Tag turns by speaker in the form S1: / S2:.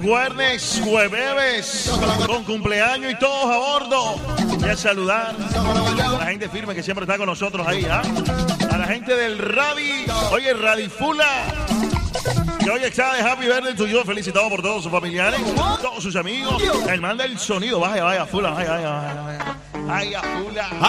S1: jueves, con cumpleaños y todos a bordo. Voy a saludar a la gente firme que siempre está con nosotros ahí, ¿ah? A la gente del Radi, oye, Radifula, que hoy está de Happy Birthday to you, felicitado por todos sus familiares, todos sus amigos. El man del sonido, vaya, Fula, vaya, Fula.